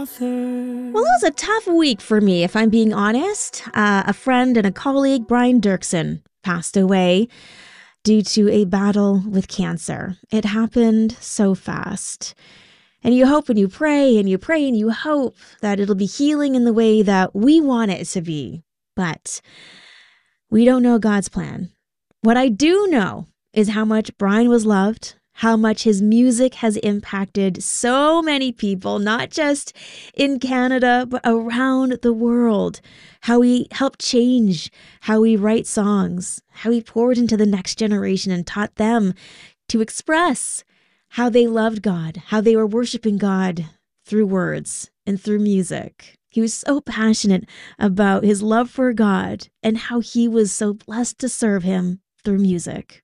Well, it was a tough week for me, if I'm being honest. A friend and a colleague, Brian Dirksen, passed away due to a battle with cancer. It happened so fast. And you hope and you pray and you pray and you hope that it'll be healing in the way that we want it to be. But we don't know God's plan. What I do know is how much Brian was loved, how much his music has impacted so many people, not just in Canada, but around the world. How he helped change how we write songs, how he poured into the next generation and taught them to express how they loved God, how they were worshiping God through words and through music. He was so passionate about his love for God and how he was so blessed to serve him through music.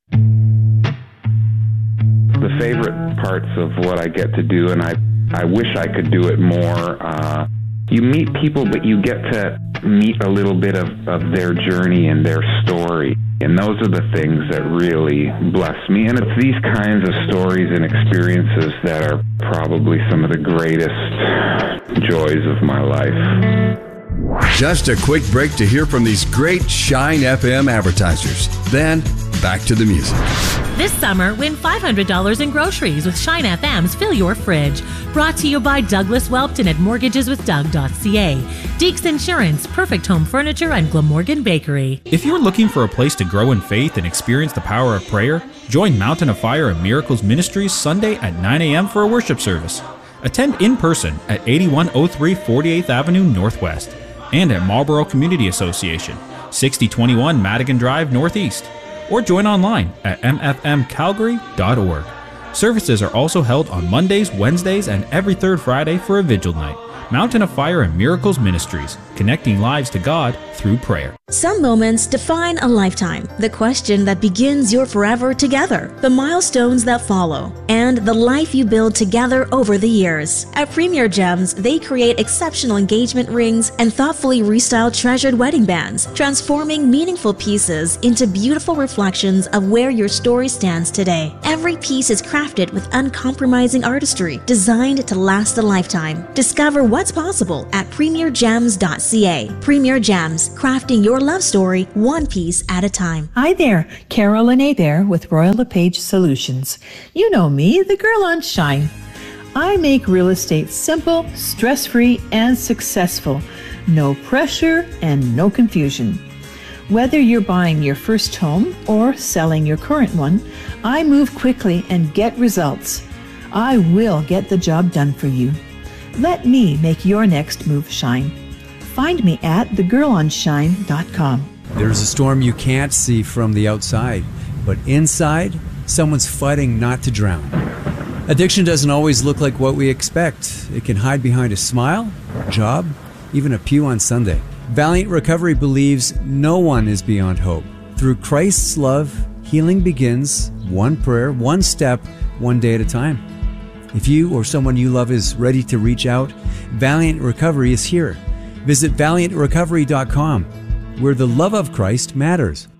The favorite parts of what I get to do, and I wish I could do it more, you meet people, but you get to meet a little bit of their journey and their story. And those are the things that really bless me. And it's these kinds of stories and experiences that are probably some of the greatest joys of my life. Just a quick break to hear from these great Shine FM advertisers. Then, back to the music. This summer, win $500 in groceries with Shine FM's Fill Your Fridge. Brought to you by Douglas Welpton at mortgageswithdug.ca, Deeks Insurance, Perfect Home Furniture, and Glamorgan Bakery. If you're looking for a place to grow in faith and experience the power of prayer, join Mountain of Fire and Miracles Ministries Sunday at 9 a.m. for a worship service. Attend in person at 8103 48th Avenue Northwest and at Marlborough Community Association, 6021 Madigan Drive Northeast. Or join online at mfmcalgary.org. Services are also held on Mondays, Wednesdays, and every third Friday for a vigil night. Mountain of Fire and Miracles Ministries, connecting lives to God through prayer. Some moments define a lifetime. The question that begins your forever together, the milestones that follow, and the life you build together over the years. At Premier Gems, they create exceptional engagement rings and thoughtfully restyled treasured wedding bands, transforming meaningful pieces into beautiful reflections of where your story stands today. Every piece is crafted with uncompromising artistry, designed to last a lifetime. Discover what's possible at premiergems.ca. Premier Gems, crafting your love story one piece at a time. Hi there, Carolyn Hebert with Royal LePage Solutions. You know me, the girl on Shine. I make real estate simple, stress-free, and successful. No pressure and no confusion. Whether you're buying your first home or selling your current one, I move quickly and get results. I will get the job done for you. Let me make your next move shine. Find me at thegirlonshine.com. There's a storm you can't see from the outside, but inside, someone's fighting not to drown. Addiction doesn't always look like what we expect. It can hide behind a smile, a job, even a pew on Sunday. Valiant Recovery believes no one is beyond hope. Through Christ's love, healing begins one prayer, one step, one day at a time. If you or someone you love is ready to reach out, Valiant Recovery is here. Visit valiantrecovery.com, where the love of Christ matters.